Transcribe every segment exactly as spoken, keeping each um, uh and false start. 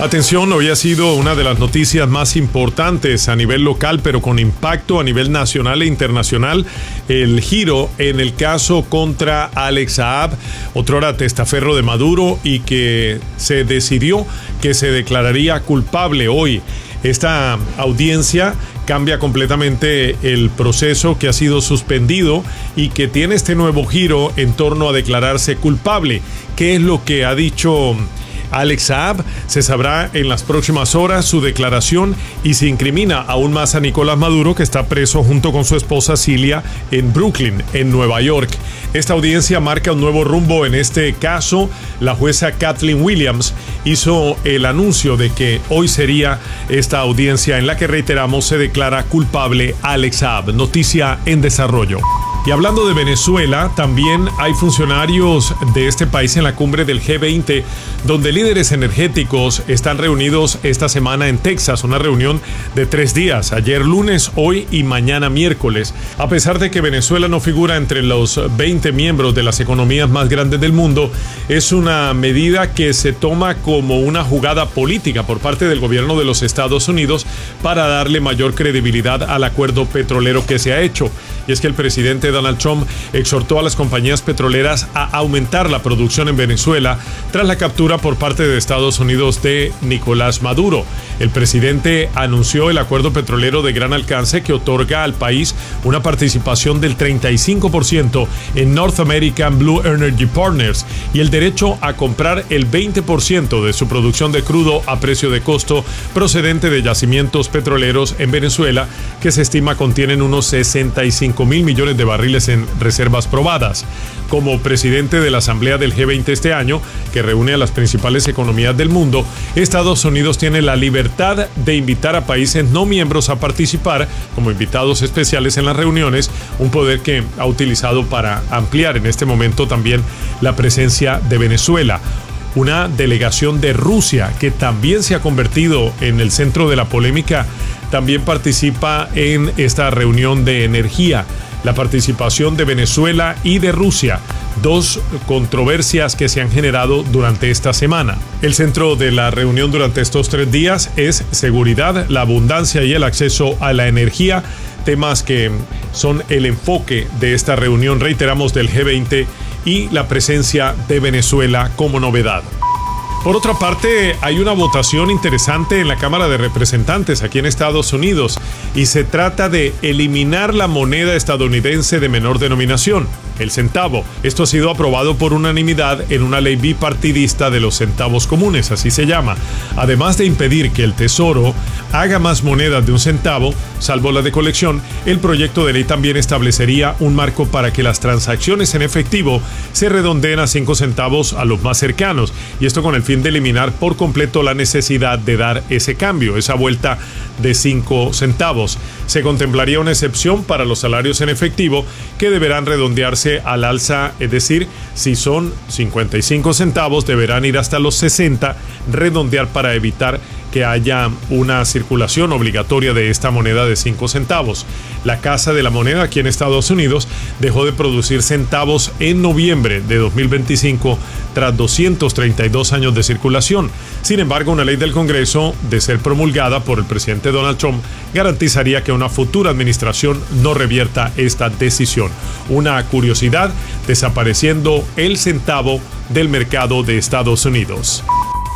Atención, hoy ha sido una de las noticias más importantes a nivel local, pero con impacto a nivel nacional e internacional, el giro en el caso contra Alex Saab, otrora testaferro de Maduro, y que se decidió que se declararía culpable hoy. Esta audiencia cambia completamente el proceso que ha sido suspendido y que tiene este nuevo giro en torno a declararse culpable. ¿Qué es lo que ha dicho Alex Saab? Se sabrá en las próximas horas su declaración y se incrimina aún más a Nicolás Maduro, que está preso junto con su esposa Cilia en Brooklyn, en Nueva York. Esta audiencia marca un nuevo rumbo en este caso. La jueza Kathleen Williams hizo el anuncio de que hoy sería esta audiencia en la que, reiteramos, se declara culpable Alex Saab. Noticia en desarrollo. Y hablando de Venezuela, también hay funcionarios de este país en la cumbre del G veinte, donde líderes energéticos están reunidos esta semana en Texas, una reunión de tres días, ayer lunes, hoy y mañana miércoles. A pesar de que Venezuela no figura entre los veinte miembros de las economías más grandes del mundo, es una medida que se toma como una jugada política por parte del gobierno de los Estados Unidos para darle mayor credibilidad al acuerdo petrolero que se ha hecho. Y es que el presidente Donald Trump exhortó a las compañías petroleras a aumentar la producción en Venezuela tras la captura por parte de Estados Unidos de Nicolás Maduro. El presidente anunció el acuerdo petrolero de gran alcance que otorga al país una participación del treinta y cinco por ciento en North American Blue Energy Partners y el derecho a comprar el veinte por ciento de su producción de crudo a precio de costo procedente de yacimientos petroleros en Venezuela, que se estima contienen unos sesenta y cinco mil millones de barriles en reservas probadas. Como presidente de la Asamblea del G veinte este año, que reúne a las principales economías del mundo, Estados Unidos tiene la libertad de invitar a países no miembros a participar como invitados especiales en las reuniones, un poder que ha utilizado para ampliar en este momento también la presencia de Venezuela. Una delegación de Rusia, que también se ha convertido en el centro de la polémica, también participa en esta reunión de energía. La participación de Venezuela y de Rusia, dos controversias que se han generado durante esta semana. El centro de la reunión durante estos tres días es seguridad, la abundancia y el acceso a la energía, temas que son el enfoque de esta reunión, reiteramos, del G veinte, y la presencia de Venezuela como novedad. Por otra parte, hay una votación interesante en la Cámara de Representantes aquí en Estados Unidos y se trata de eliminar la moneda estadounidense de menor denominación, el centavo. Esto ha sido aprobado por unanimidad en una ley bipartidista de los centavos comunes, así se llama. Además de impedir que el Tesoro haga más monedas de un centavo, salvo la de colección, el proyecto de ley también establecería un marco para que las transacciones en efectivo se redondeen a cinco centavos a los más cercanos, y esto con el fin de eliminar por completo la necesidad de dar ese cambio, esa vuelta de cinco centavos. Se contemplaría una excepción para los salarios en efectivo que deberán redondearse al alza, es decir, si son cincuenta y cinco centavos deberán ir hasta los sesenta, redondear para evitar que haya una circulación obligatoria de esta moneda de cinco centavos. La Casa de la Moneda aquí en Estados Unidos dejó de producir centavos en noviembre de dos mil veinticinco tras doscientos treinta y dos años de circulación. Sin embargo, una ley del Congreso, de ser promulgada por el presidente Donald Trump, garantizaría que una futura administración no revierta esta decisión. Una curiosidad, desapareciendo el centavo del mercado de Estados Unidos.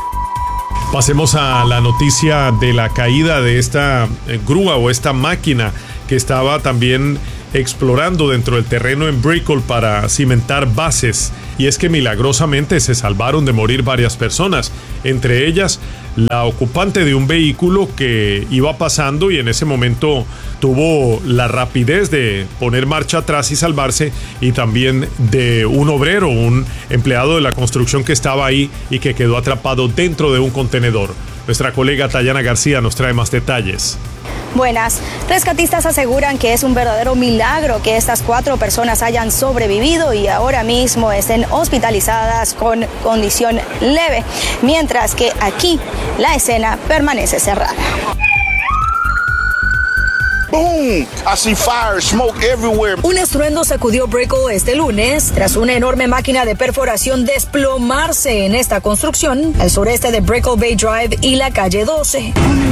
Pasemos a la noticia de la caída de esta grúa o esta máquina que estaba también explorando dentro del terreno en Brickell para cimentar bases. Y es que milagrosamente se salvaron de morir varias personas, entre ellas la ocupante de un vehículo que iba pasando y en ese momento tuvo la rapidez de poner marcha atrás y salvarse, y también de un obrero, un empleado de la construcción que estaba ahí y que quedó atrapado dentro de un contenedor. Nuestra colega Tayana García nos trae más detalles. Buenas. Rescatistas aseguran que es un verdadero milagro que estas cuatro personas hayan sobrevivido y ahora mismo estén hospitalizadas con condición leve, mientras que aquí la escena permanece cerrada. Boom! I see fire, smoke everywhere. Un estruendo sacudió Brickell este lunes tras una enorme máquina de perforación desplomarse en esta construcción al sureste de Brickell Bay Drive y la calle doce.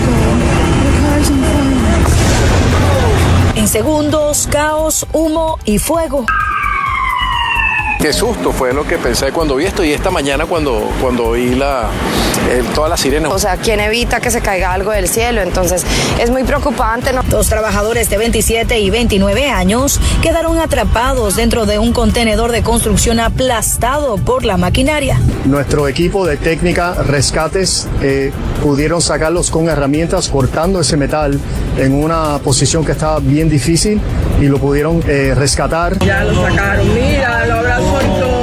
En segundos, caos, humo y fuego. Qué susto fue lo que pensé cuando vi esto y esta mañana cuando, cuando oí la, eh, todas las sirenas. O sea, ¿quién evita que se caiga algo del cielo? Entonces es muy preocupante, ¿no? Dos trabajadores de veintisiete y veintinueve años quedaron atrapados dentro de un contenedor de construcción aplastado por la maquinaria. Nuestro equipo de técnica rescates eh, pudieron sacarlos con herramientas cortando ese metal en una posición que estaba bien difícil y lo pudieron eh, rescatar. Ya lo sacaron, mira, lo habrá soltado.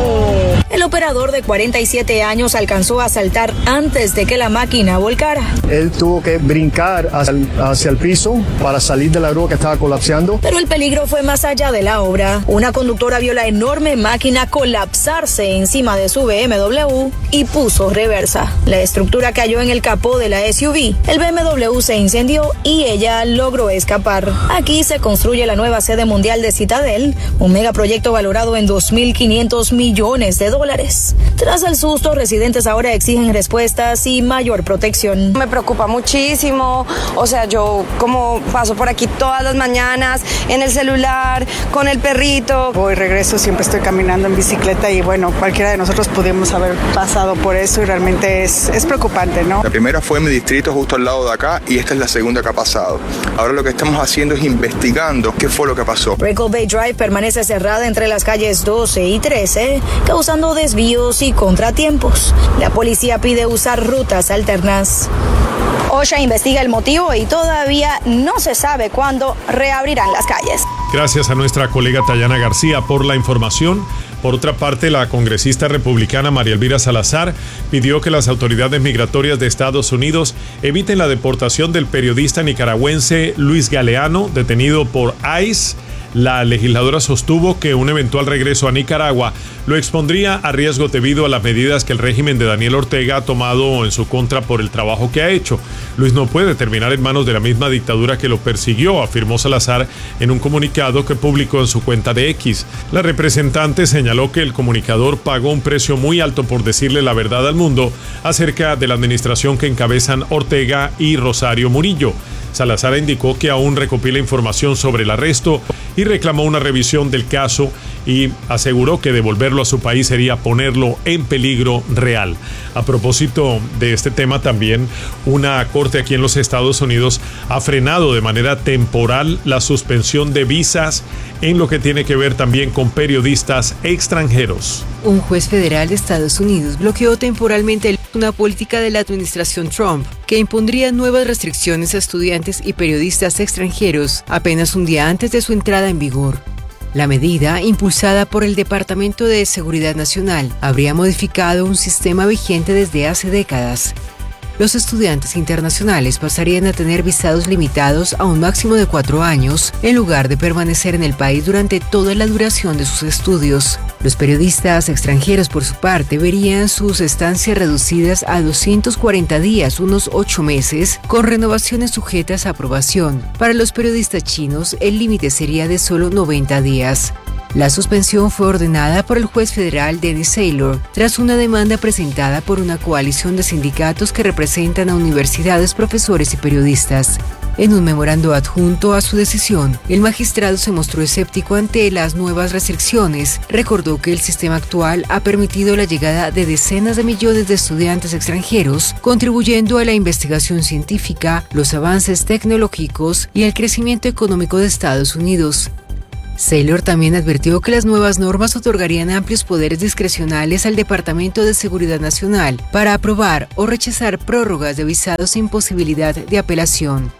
El operador de cuarenta y siete años alcanzó a saltar antes de que la máquina volcara. Él tuvo que brincar hacia el, hacia el piso para salir de la grúa que estaba colapsando. Pero el peligro fue más allá de la obra. Una conductora vio la enorme máquina colapsarse encima de su B M W y puso reversa. La estructura cayó en el capó de la S U V. El B M W se incendió y ella logró escapar. Aquí se construye la nueva sede mundial de Citadel, un megaproyecto valorado en dos mil quinientos millones de dólares. Tras el susto, residentes ahora exigen respuestas y mayor protección. Me preocupa muchísimo, o sea, yo como paso por aquí todas las mañanas en el celular, con el perrito. Voy, regreso, siempre estoy caminando en bicicleta y bueno, cualquiera de nosotros pudimos haber pasado por eso y realmente es, es preocupante, ¿no? La primera fue en mi distrito justo al lado de acá y esta es la segunda que ha pasado. Ahora lo que estamos haciendo es investigando qué fue lo que pasó. Brickell Bay Drive permanece cerrada entre las calles doce y trece, causando desvíos y contratiempos. La policía pide usar rutas alternas. OSHA investiga el motivo y todavía no se sabe cuándo reabrirán las calles. Gracias a nuestra colega Tayana García por la información. Por otra parte, la congresista republicana María Elvira Salazar pidió que las autoridades migratorias de Estados Unidos eviten la deportación del periodista nicaragüense Luis Galeano, detenido por ICE. La legisladora sostuvo que un eventual regreso a Nicaragua lo expondría a riesgo debido a las medidas que el régimen de Daniel Ortega ha tomado en su contra por el trabajo que ha hecho. Luis no puede terminar en manos de la misma dictadura que lo persiguió, afirmó Salazar en un comunicado que publicó en su cuenta de X. La representante señaló que el comunicador pagó un precio muy alto por decirle la verdad al mundo acerca de la administración que encabezan Ortega y Rosario Murillo. Salazar indicó que aún recopila información sobre el arresto y reclamó una revisión del caso y aseguró que devolverlo a su país sería ponerlo en peligro real. A propósito de este tema también, una corte aquí en los Estados Unidos ha frenado de manera temporal la suspensión de visas en lo que tiene que ver también con periodistas extranjeros. Un juez federal de Estados Unidos bloqueó temporalmente una política de la administración Trump que impondría nuevas restricciones a estudiantes y periodistas extranjeros apenas un día antes de su entrada en vigor. La medida, impulsada por el Departamento de Seguridad Nacional, habría modificado un sistema vigente desde hace décadas. Los estudiantes internacionales pasarían a tener visados limitados a un máximo de cuatro años, en lugar de permanecer en el país durante toda la duración de sus estudios. Los periodistas extranjeros, por su parte, verían sus estancias reducidas a doscientos cuarenta días, unos ocho meses, con renovaciones sujetas a aprobación. Para los periodistas chinos, el límite sería de solo noventa días. La suspensión fue ordenada por el juez federal Dennis Saylor tras una demanda presentada por una coalición de sindicatos que representan a universidades, profesores y periodistas. En un memorando adjunto a su decisión, el magistrado se mostró escéptico ante las nuevas restricciones. Recordó que el sistema actual ha permitido la llegada de decenas de millones de estudiantes extranjeros, contribuyendo a la investigación científica, los avances tecnológicos y el crecimiento económico de Estados Unidos. Saylor también advirtió que las nuevas normas otorgarían amplios poderes discrecionales al Departamento de Seguridad Nacional para aprobar o rechazar prórrogas de visados sin posibilidad de apelación.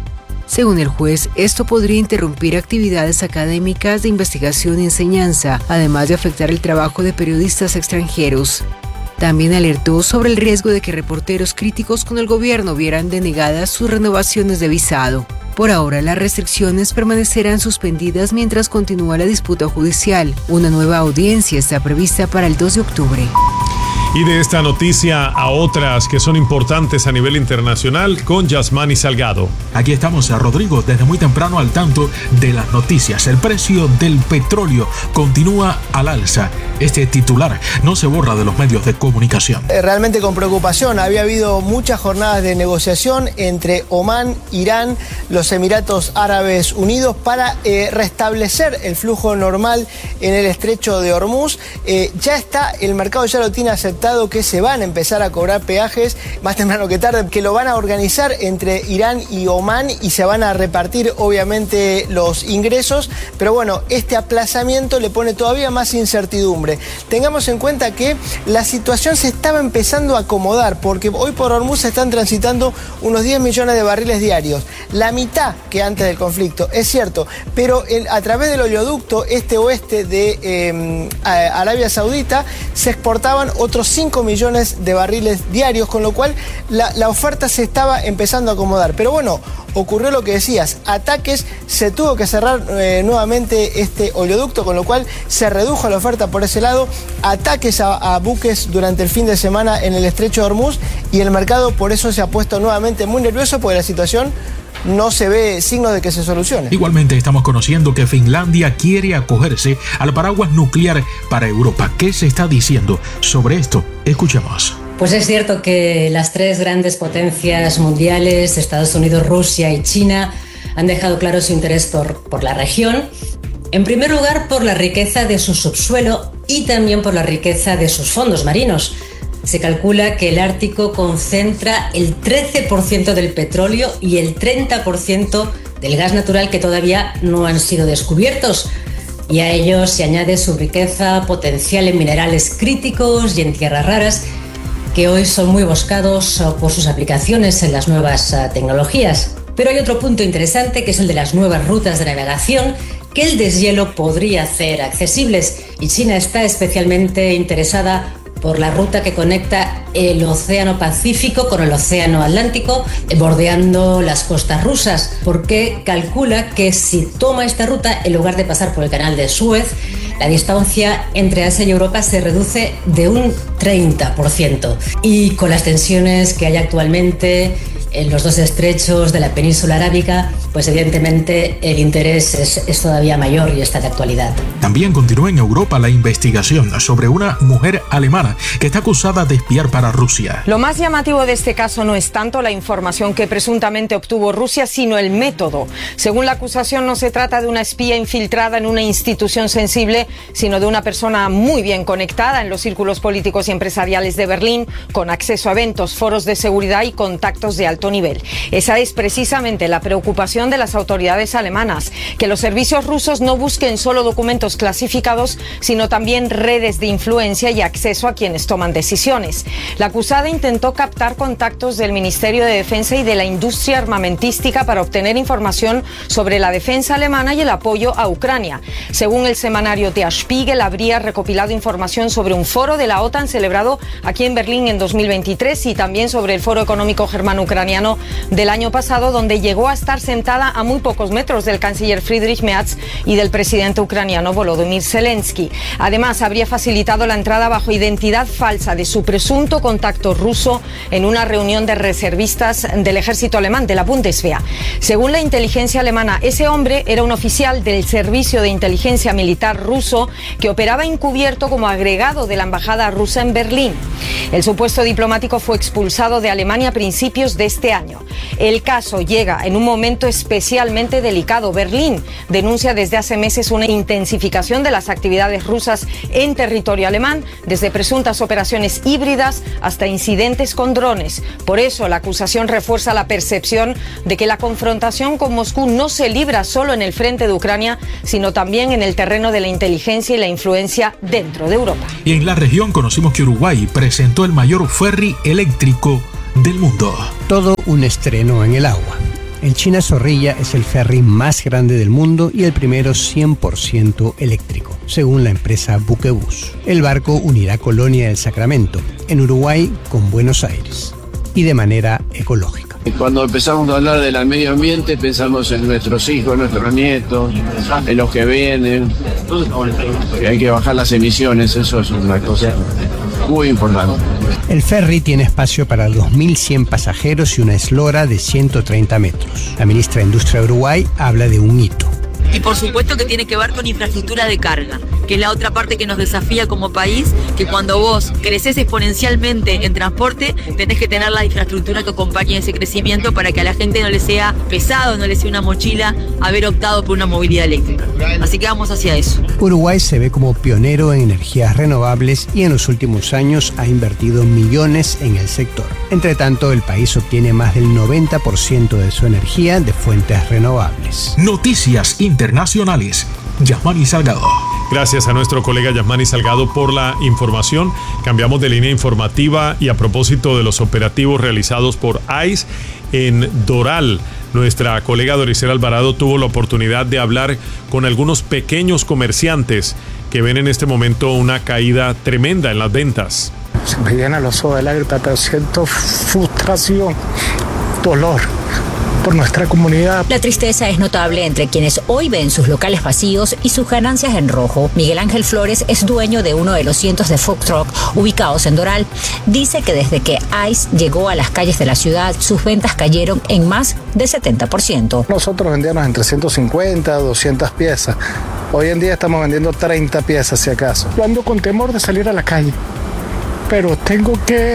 Según el juez, esto podría interrumpir actividades académicas de investigación y enseñanza, además de afectar el trabajo de periodistas extranjeros. También alertó sobre el riesgo de que reporteros críticos con el gobierno vieran denegadas sus renovaciones de visado. Por ahora, las restricciones permanecerán suspendidas mientras continúa la disputa judicial. Una nueva audiencia está prevista para el dos de octubre. Y de esta noticia a otras que son importantes a nivel internacional con Yasmani Salgado. Aquí estamos, a Rodrigo, desde muy temprano al tanto de las noticias. El precio del petróleo continúa al alza. Este titular no se borra de los medios de comunicación. Realmente con preocupación. Había habido muchas jornadas de negociación entre Omán, Irán, los Emiratos Árabes Unidos para eh, restablecer el flujo normal en el estrecho de Hormuz. Eh, ya está, el mercado ya lo tiene aceptado, que se van a empezar a cobrar peajes más temprano que tarde, que lo van a organizar entre Irán y Omán y se van a repartir obviamente los ingresos, pero bueno, este aplazamiento le pone todavía más incertidumbre. Tengamos en cuenta que la situación se estaba empezando a acomodar, porque hoy por Hormuz se están transitando unos diez millones de barriles diarios, la mitad que antes del conflicto, es cierto, pero el, a través del oleoducto este-oeste de eh, Arabia Saudita se exportaban otros cinco millones de barriles diarios, con lo cual la, la oferta se estaba empezando a acomodar. Pero bueno, ocurrió lo que decías, ataques, se tuvo que cerrar eh, nuevamente este oleoducto, con lo cual se redujo la oferta por ese lado, ataques a, a buques durante el fin de semana en el estrecho de Hormuz, y el mercado por eso se ha puesto nuevamente muy nervioso, porque la situación no se ve signos de que se solucione. Igualmente estamos conociendo que Finlandia quiere acogerse al paraguas nuclear para Europa. ¿Qué se está diciendo sobre esto? Escuchemos. Pues es cierto que las tres grandes potencias mundiales, Estados Unidos, Rusia y China, han dejado claro su interés por, por la región. En primer lugar, por la riqueza de su subsuelo y también por la riqueza de sus fondos marinos. Se calcula que el Ártico concentra el trece por ciento del petróleo y el treinta por ciento del gas natural que todavía no han sido descubiertos. Y a ello se añade su riqueza potencial en minerales críticos y en tierras raras, que hoy son muy buscados por sus aplicaciones en las nuevas tecnologías. Pero hay otro punto interesante, que es el de las nuevas rutas de navegación que el deshielo podría hacer accesibles, y China está especialmente interesada por la ruta que conecta el Océano Pacífico con el Océano Atlántico, bordeando las costas rusas, porque calcula que si toma esta ruta, en lugar de pasar por el canal de Suez, la distancia entre Asia y Europa se reduce de un treinta por ciento. Y con las tensiones que hay actualmente en los dos estrechos de la península arábiga, pues evidentemente el interés es, es todavía mayor y está de actualidad. También continúa en Europa la investigación sobre una mujer alemana que está acusada de espiar para Rusia. Lo más llamativo de este caso no es tanto la información que presuntamente obtuvo Rusia, sino el método. Según la acusación, no se trata de una espía infiltrada en una institución sensible, sino de una persona muy bien conectada en los círculos políticos y empresariales de Berlín, con acceso a eventos, foros de seguridad y contactos de alto nivel. Esa es precisamente la preocupación de las autoridades alemanas, que los servicios rusos no busquen solo documentos clasificados, sino también redes de influencia y acceso a quienes toman decisiones. La acusada intentó captar contactos del Ministerio de Defensa y de la industria armamentística para obtener información sobre la defensa alemana y el apoyo a Ucrania. Según el semanario Der Spiegel, habría recopilado información sobre un foro de la OTAN celebrado aquí en Berlín en dos mil veintitrés y también sobre el Foro Económico Germano-Ucraniano del año pasado, donde llegó a estar sentada a muy pocos metros del canciller Friedrich Merz y del presidente ucraniano Volodymyr Zelensky. Además, habría facilitado la entrada bajo identidad falsa de su presunto contacto ruso en una reunión de reservistas del ejército alemán, de la Bundeswehr. Según la inteligencia alemana, ese hombre era un oficial del servicio de inteligencia militar ruso que operaba encubierto como agregado de la embajada rusa en Berlín. El supuesto diplomático fue expulsado de Alemania a principios de este año. El caso llega en un momento especialmente delicado. Berlín denuncia desde hace meses una intensificación de las actividades rusas en territorio alemán, desde presuntas operaciones híbridas hasta incidentes con drones. Por eso la acusación refuerza la percepción de que la confrontación con Moscú no se libra solo en el frente de Ucrania, sino también en el terreno de la inteligencia y la influencia dentro de Europa. Y en la región conocimos que Uruguay presentó el mayor ferry eléctrico del mundo. Todo un estreno en el agua. El China Zorrilla es el ferry más grande del mundo y el primero cien por ciento eléctrico, según la empresa Buquebus. El barco unirá Colonia del Sacramento, en Uruguay, con Buenos Aires, y de manera ecológica. Cuando empezamos a hablar del medio ambiente, pensamos en nuestros hijos, nuestros nietos, en los que vienen, que hay que bajar las emisiones, eso es una cosa muy importante. El ferry tiene espacio para dos mil cien pasajeros y una eslora de ciento treinta metros. La ministra de Industria de Uruguay habla de un hito. Y por supuesto que tiene que ver con infraestructura de carga, que es la otra parte que nos desafía como país, que cuando vos creces exponencialmente en transporte, tenés que tener la infraestructura que acompañe ese crecimiento para que a la gente no le sea pesado, no le sea una mochila haber optado por una movilidad eléctrica. Así que vamos hacia eso. Uruguay se ve como pionero en energías renovables y en los últimos años ha invertido millones en el sector. Entre tanto, el país obtiene más del noventa por ciento de su energía de fuentes renovables. Noticias internacionales. Yasmani Salgado. Gracias a nuestro colega Yasmani Salgado por la información. Cambiamos de línea informativa y a propósito de los operativos realizados por I C E en Doral, nuestra colega Doricela Alvarado tuvo la oportunidad de hablar con algunos pequeños comerciantes que ven en este momento una caída tremenda en las ventas. Se me llena los ojos de lágrimas, pero siento frustración, dolor por nuestra comunidad. La tristeza es notable entre quienes hoy ven sus locales vacíos y sus ganancias en rojo. Miguel Ángel Flores es dueño de uno de los cientos de food truck ubicados en Doral. Dice que desde que I C E llegó a las calles de la ciudad, sus ventas cayeron en más de setenta por ciento. Nosotros vendíamos entre ciento cincuenta, doscientas piezas. Hoy en día estamos vendiendo treinta piezas si acaso. Yo ando con temor de salir a la calle, pero tengo que...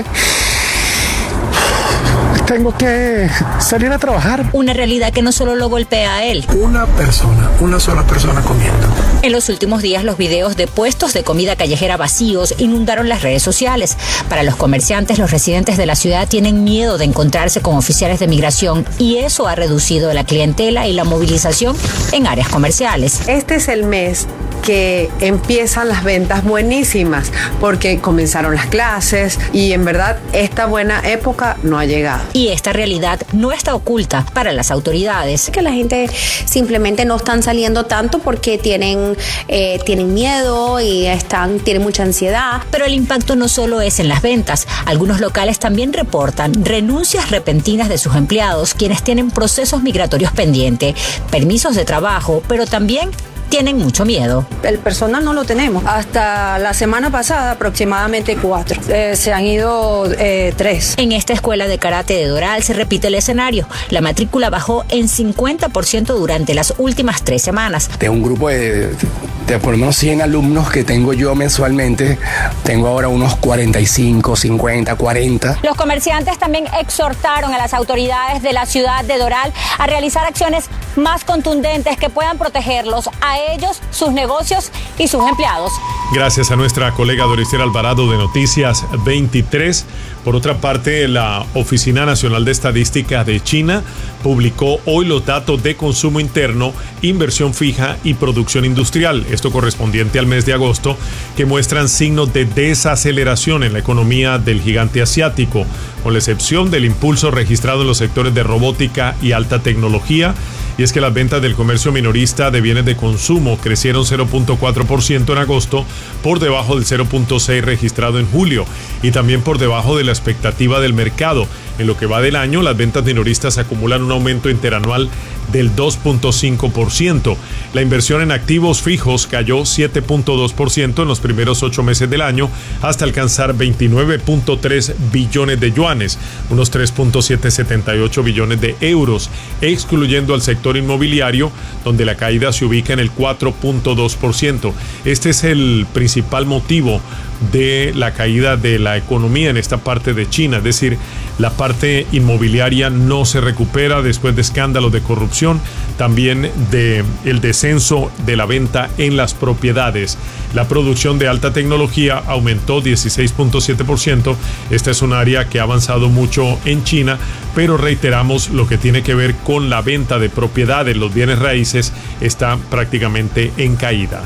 Tengo que salir a trabajar. Una realidad que no solo lo golpea a él. Una persona, una sola persona comiendo. En los últimos días, los videos de puestos de comida callejera vacíos inundaron las redes sociales. Para los comerciantes, los residentes de la ciudad tienen miedo de encontrarse con oficiales de migración y eso ha reducido la clientela y la movilización en áreas comerciales. Este es el mes que empiezan las ventas buenísimas porque comenzaron las clases y en verdad esta buena época no ha llegado. Y esta realidad no está oculta para las autoridades. Que la gente simplemente no están saliendo tanto porque tienen, eh, tienen miedo y están, tienen mucha ansiedad. Pero el impacto no solo es en las ventas. Algunos locales también reportan renuncias repentinas de sus empleados, quienes tienen procesos migratorios pendientes, permisos de trabajo, pero también tienen mucho miedo. El personal no lo tenemos. Hasta la semana pasada aproximadamente cuatro. Eh, se han ido eh, tres. En esta escuela de karate de Doral se repite el escenario. La matrícula bajó en cincuenta por ciento durante las últimas tres semanas. De un grupo de, de por lo menos cien alumnos que tengo yo mensualmente, tengo ahora unos cuarenta y cinco, cincuenta, cuarenta. Los comerciantes también exhortaron a las autoridades de la ciudad de Doral a realizar acciones más contundentes que puedan protegerlos a ellos, sus negocios y sus empleados. Gracias a nuestra colega Doricela Alvarado de Noticias veintitrés. Por otra parte, la Oficina Nacional de Estadística de China publicó hoy los datos de consumo interno, inversión fija y producción industrial, esto correspondiente al mes de agosto, que muestran signos de desaceleración en la economía del gigante asiático, con la excepción del impulso registrado en los sectores de robótica y alta tecnología. Y es que las ventas del comercio minorista de bienes de consumo crecieron cero punto cuatro por ciento en agosto, por debajo del cero punto seis por ciento registrado en julio y también por debajo de la expectativa del mercado. En lo que va del año, las ventas minoristas acumulan un aumento interanual del dos punto cinco por ciento. La inversión en activos fijos cayó siete punto dos por ciento en los primeros ocho meses del año hasta alcanzar veintinueve punto tres billones de yuanes, unos tres punto setecientos setenta y ocho billones de euros, excluyendo al sector inmobiliario, donde la caída se ubica en el cuatro punto dos por ciento. Este es el principal motivo de la caída de la economía en esta parte de China, es decir, la parte inmobiliaria no se recupera después de escándalos de corrupción, también de el descenso de la venta en las propiedades. La producción de alta tecnología aumentó dieciséis punto siete por ciento. Esta es un área que ha avanzado mucho en China, pero reiteramos, lo que tiene que ver con la venta de propiedades, los bienes raíces, está prácticamente en caída.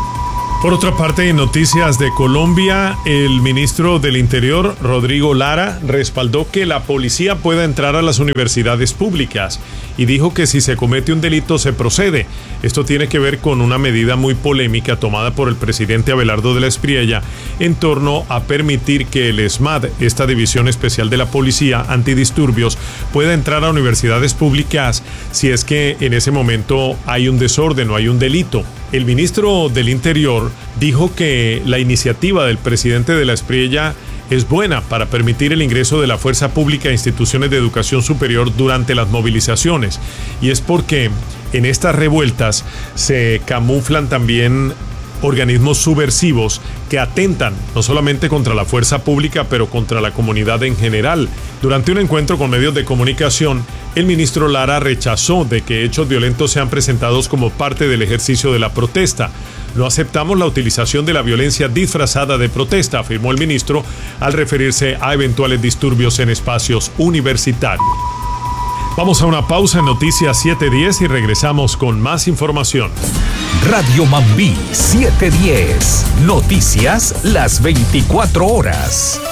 Por otra parte, en noticias de Colombia, el ministro del Interior, Rodrigo Lara, respaldó que la policía pueda entrar a las universidades públicas y dijo que si se comete un delito se procede. Esto tiene que ver con una medida muy polémica tomada por el presidente Abelardo de la Espriella en torno a permitir que el ESMAD, esta división especial de la policía antidisturbios, pueda entrar a universidades públicas si es que en ese momento hay un desorden o hay un delito. el ministro del Interior dijo que la iniciativa del presidente de la Espriella es buena para permitir el ingreso de la fuerza pública a instituciones de educación superior durante las movilizaciones. Y es porque en estas revueltas se camuflan también organismos subversivos que atentan no solamente contra la fuerza pública, pero contra la comunidad en general. Durante un encuentro con medios de comunicación, el ministro Lara rechazó de que hechos violentos sean presentados como parte del ejercicio de la protesta. No aceptamos la utilización de la violencia disfrazada de protesta, afirmó el ministro al referirse a eventuales disturbios en espacios universitarios. Vamos a una pausa en Noticias siete diez y regresamos con más información. Radio Mambí siete diez. Noticias las veinticuatro horas.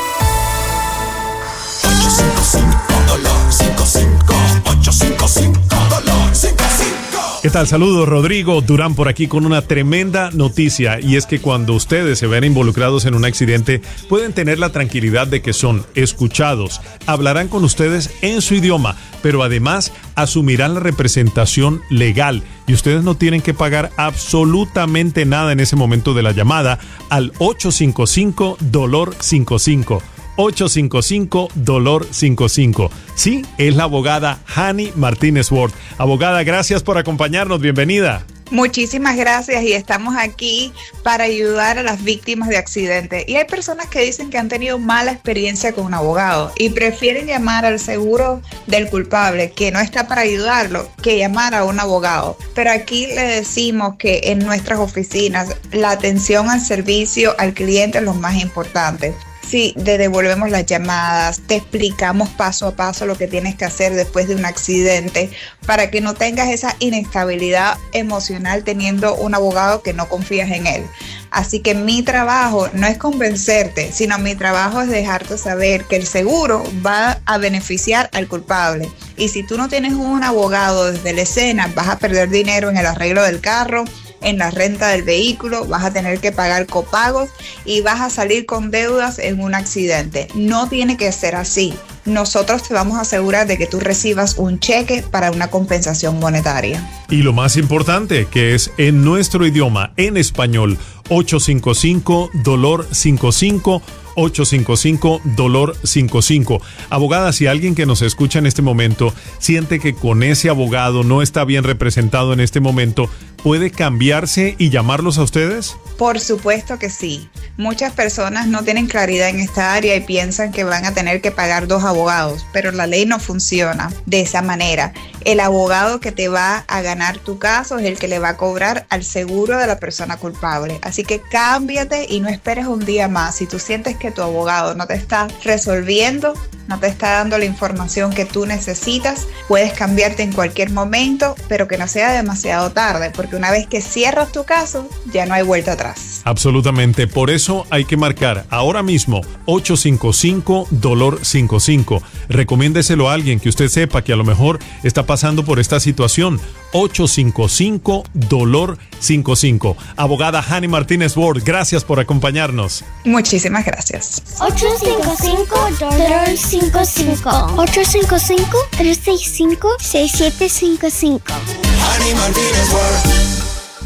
ocho cinco cinco dolor cinco cinco ocho cinco cinco dolor cinco cinco. ¿Qué tal? Saludos, Rodrigo Durán por aquí con una tremenda noticia, y es que cuando ustedes se ven involucrados en un accidente pueden tener la tranquilidad de que son escuchados, hablarán con ustedes en su idioma, pero además asumirán la representación legal y ustedes no tienen que pagar absolutamente nada en ese momento de la llamada al ocho cinco cinco dolor cinco cinco. ocho cinco cinco dolor cinco cinco. Sí, es la abogada Hani Martínez Ward. Abogada, gracias por acompañarnos. Bienvenida. Muchísimas gracias, y estamos aquí para ayudar a las víctimas de accidentes. Y hay personas que dicen que han tenido mala experiencia con un abogado y prefieren llamar al seguro del culpable, que no está para ayudarlo, que llamar a un abogado. Pero aquí le decimos que en nuestras oficinas la atención al servicio al cliente es lo más importante. Sí, te devolvemos las llamadas, te explicamos paso a paso lo que tienes que hacer después de un accidente para que no tengas esa inestabilidad emocional teniendo un abogado que no confías en él. Así que mi trabajo no es convencerte, sino mi trabajo es dejarte saber que el seguro va a beneficiar al culpable. Y si tú no tienes un abogado desde la escena, vas a perder dinero en el arreglo del carro, en la renta del vehículo, vas a tener que pagar copagos y vas a salir con deudas en un accidente. No tiene que ser así. Nosotros te vamos a asegurar de que tú recibas un cheque para una compensación monetaria. Y lo más importante, que es en nuestro idioma, en español, ocho cinco cinco dolor cinco cinco, ocho cinco cinco dolor cinco cinco. Abogada, si alguien que nos escucha en este momento siente que con ese abogado no está bien representado en este momento, ¿puede cambiarse y llamarlos a ustedes? Por supuesto que sí. Muchas personas no tienen claridad en esta área y piensan que van a tener que pagar dos abogados, pero la ley no funciona de esa manera. El abogado que te va a ganar tu caso es el que le va a cobrar al seguro de la persona culpable. Así que cámbiate y no esperes un día más. Si tú sientes que tu abogado no te está resolviendo, no te está dando la información que tú necesitas, puedes cambiarte en cualquier momento, pero que no sea demasiado tarde, porque una vez que cierras tu caso, ya no hay vuelta atrás. Absolutamente. Por eso hay que marcar ahora mismo ocho cinco cinco dolor cinco cinco. Recomiéndeselo a alguien que usted sepa que a lo mejor está pasando por esta situación. ocho cinco cinco dolor cinco cinco. Abogada Hani Martínez Ward, gracias por acompañarnos. Muchísimas gracias. ocho cinco cinco dolor cinco cinco. ocho cinco cinco, tres seis cinco, seis siete cinco cinco. Hani Martínez Ward.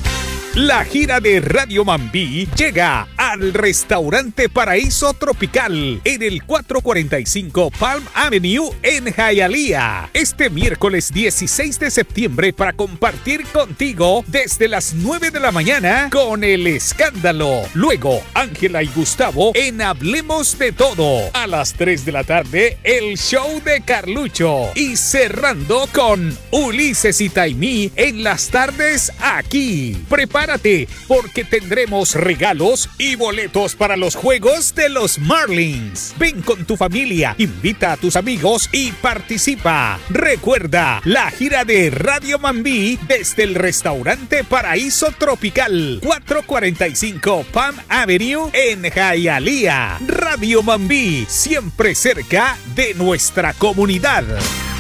La gira de Radio Mambí llega al restaurante Paraíso Tropical en el cuatrocientos cuarenta y cinco Palm Avenue en Hialeah. Este miércoles dieciséis de septiembre para compartir contigo desde las nueve de la mañana con El Escándalo. Luego, Ángela y Gustavo en Hablemos de Todo. A las tres de la tarde, el show de Carlucho. Y cerrando con Ulises y Taimí en las tardes aquí. Prepara Prepárate porque tendremos regalos y boletos para los juegos de los Marlins. Ven con tu familia, invita a tus amigos y participa. Recuerda, la gira de Radio Mambí desde el restaurante Paraíso Tropical, cuatrocientos cuarenta y cinco Palm Avenue en Hialeah. Radio Mambí, siempre cerca de nuestra comunidad.